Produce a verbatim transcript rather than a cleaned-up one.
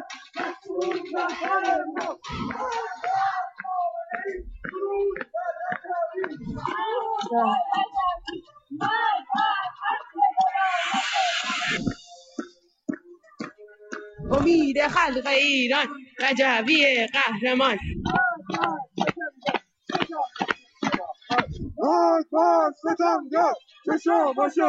امید خلق ایران رجوی قهرمان آه آه ستمگر چشا باشه